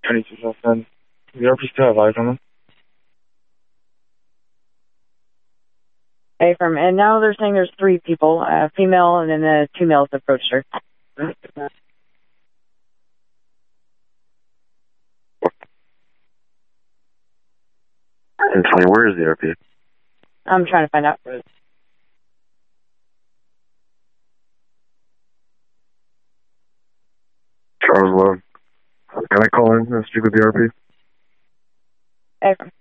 22 South End. The RP still have eyes on them. Hey, and now they're saying there's 3 people, a female and then 2 males approached her. And tell me, where is the RP? I'm trying to find out. Charles Lowe. Can I call in and speak with the RP? Hey,